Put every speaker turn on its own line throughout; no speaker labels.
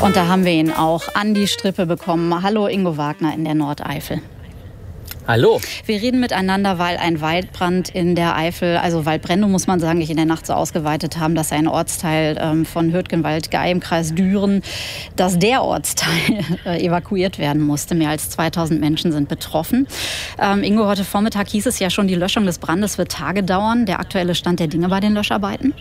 Und da haben wir ihn auch an die Strippe bekommen. Hallo Ingo Wagner in der Nordeifel.
Hallo.
Wir reden miteinander, weil ein Waldbrand in der Eifel, also Waldbrände muss man sagen, sich in der Nacht so ausgeweitet haben, dass ein Ortsteil von Hürtgenwald-Gey im Kreis Düren, dass der Ortsteil evakuiert werden musste. Mehr als 2000 Menschen sind betroffen. Ingo, heute Vormittag hieß es ja schon, die Löschung des Brandes wird Tage dauern. Der aktuelle Stand der Dinge bei den Löscharbeiten?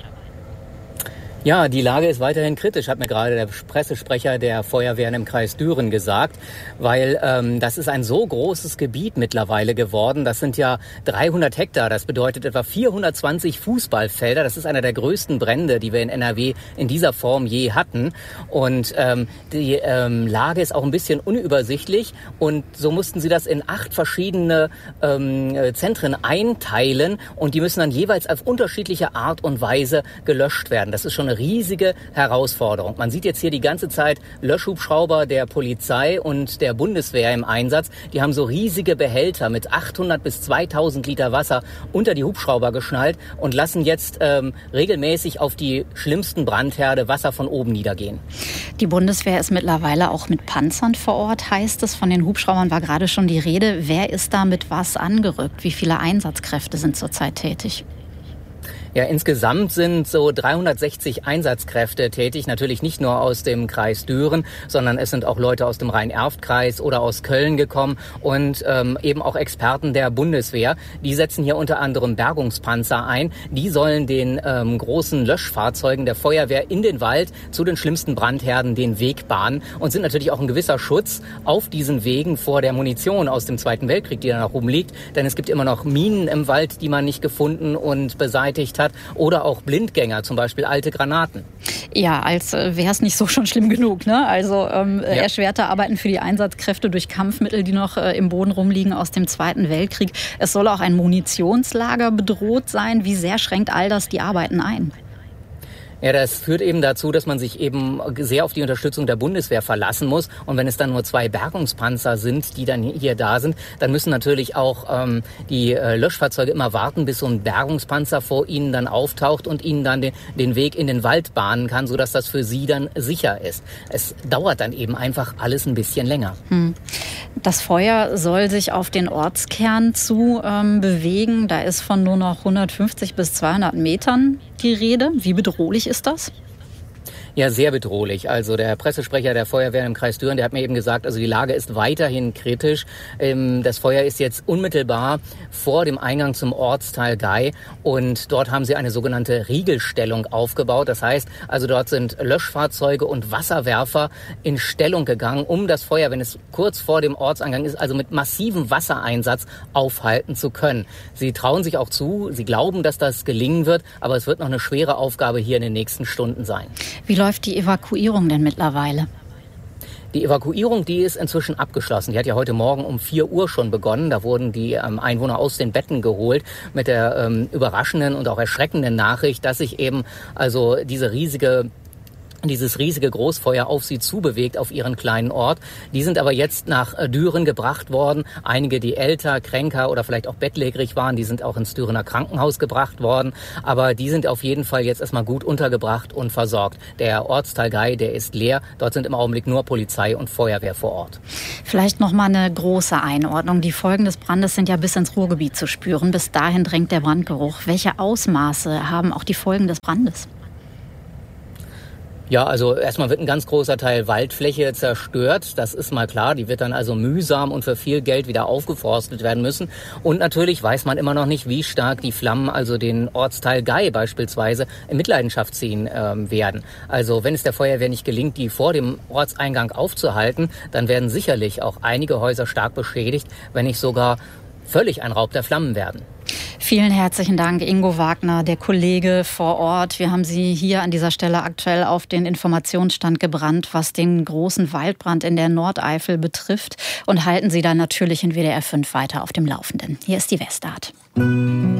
Ja, die Lage ist weiterhin kritisch, hat mir gerade der Pressesprecher der Feuerwehren im Kreis Düren gesagt, weil das ist ein so großes Gebiet mittlerweile geworden. Das sind ja 300 Hektar, das bedeutet etwa 420 Fußballfelder. Das ist einer der größten Brände, die wir in NRW in dieser Form je hatten. Und die Lage ist auch ein bisschen unübersichtlich und so mussten sie das in 8 verschiedene Zentren einteilen und die müssen dann jeweils auf unterschiedliche Art und Weise gelöscht werden. Das ist schon eine riesige Herausforderung. Man sieht jetzt hier die ganze Zeit Löschhubschrauber der Polizei und der Bundeswehr im Einsatz. Die haben so riesige Behälter mit 800 bis 2000 Liter Wasser unter die Hubschrauber geschnallt und lassen jetzt regelmäßig auf die schlimmsten Brandherde Wasser von oben niedergehen.
Die Bundeswehr ist mittlerweile auch mit Panzern vor Ort, heißt es. Von den Hubschraubern war gerade schon die Rede. Wer ist da mit was angerückt? Wie viele Einsatzkräfte sind zurzeit tätig?
Ja, insgesamt sind so 360 Einsatzkräfte tätig, natürlich nicht nur aus dem Kreis Düren, sondern es sind auch Leute aus dem Rhein-Erft-Kreis oder aus Köln gekommen und eben auch Experten der Bundeswehr. Die setzen hier unter anderem Bergungspanzer ein. Die sollen den großen Löschfahrzeugen der Feuerwehr in den Wald zu den schlimmsten Brandherden den Weg bahnen und sind natürlich auch ein gewisser Schutz auf diesen Wegen vor der Munition aus dem Zweiten Weltkrieg, die da noch rumliegt. Denn es gibt immer noch Minen im Wald, die man nicht gefunden und beseitigt hat. Oder auch Blindgänger, zum Beispiel alte Granaten.
Ja, als wäre es nicht so schon schlimm genug, ne? Also erschwerte Arbeiten für die Einsatzkräfte durch Kampfmittel, die noch im Boden rumliegen aus dem Zweiten Weltkrieg. Es soll auch ein Munitionslager bedroht sein. Wie sehr schränkt all das die Arbeiten ein?
Ja, das führt eben dazu, dass man sich eben sehr auf die Unterstützung der Bundeswehr verlassen muss. Und wenn es dann nur 2 Bergungspanzer sind, die dann hier da sind, dann müssen natürlich auch die Löschfahrzeuge immer warten, bis so ein Bergungspanzer vor ihnen dann auftaucht und ihnen dann den Weg in den Wald bahnen kann, sodass das für sie dann sicher ist. Es dauert dann eben einfach alles ein bisschen länger.
Das Feuer soll sich auf den Ortskern zu bewegen. Da ist von nur noch 150 bis 200 Metern die Rede. Wie bedrohlich ist das?
Ja, sehr bedrohlich. Also der Pressesprecher der Feuerwehr im Kreis Düren, der hat mir eben gesagt, also die Lage ist weiterhin kritisch. Das Feuer ist jetzt unmittelbar vor dem Eingang zum Ortsteil Gey und dort haben sie eine sogenannte Riegelstellung aufgebaut. Das heißt, also dort sind Löschfahrzeuge und Wasserwerfer in Stellung gegangen, um das Feuer, wenn es kurz vor dem Ortseingang ist, also mit massivem Wassereinsatz aufhalten zu können. Sie trauen sich auch zu, sie glauben, dass das gelingen wird, aber es wird noch eine schwere Aufgabe hier in den nächsten Stunden sein.
Wie läuft die Evakuierung denn mittlerweile?
Die Evakuierung, die ist inzwischen abgeschlossen. Die hat ja heute Morgen um 4 Uhr schon begonnen. Da wurden die Einwohner aus den Betten geholt mit der überraschenden und auch erschreckenden Nachricht, dass sich eben also dieses riesige Großfeuer auf sie zubewegt, auf ihren kleinen Ort. Die sind aber jetzt nach Düren gebracht worden. Einige, die älter, kränker oder vielleicht auch bettlägerig waren, die sind auch ins Dürener Krankenhaus gebracht worden. Aber die sind auf jeden Fall jetzt erstmal gut untergebracht und versorgt. Der Ortsteil Gey, der ist leer. Dort sind im Augenblick nur Polizei und Feuerwehr vor Ort.
Vielleicht noch mal eine große Einordnung. Die Folgen des Brandes sind ja bis ins Ruhrgebiet zu spüren. Bis dahin drängt der Brandgeruch. Welche Ausmaße haben auch die Folgen des Brandes?
Ja, also erstmal wird ein ganz großer Teil Waldfläche zerstört. Das ist mal klar. Die wird dann also mühsam und für viel Geld wieder aufgeforstet werden müssen. Und natürlich weiß man immer noch nicht, wie stark die Flammen also den Ortsteil Gey beispielsweise in Mitleidenschaft ziehen werden. Also wenn es der Feuerwehr nicht gelingt, die vor dem Ortseingang aufzuhalten, dann werden sicherlich auch einige Häuser stark beschädigt, wenn nicht sogar völlig ein Raub der Flammen werden.
Vielen herzlichen Dank, Ingo Wagner, der Kollege vor Ort. Wir haben Sie hier an dieser Stelle aktuell auf den Informationsstand gebrannt, was den großen Waldbrand in der Nordeifel betrifft, und halten Sie dann natürlich in WDR 5 weiter auf dem Laufenden. Hier ist die Westart.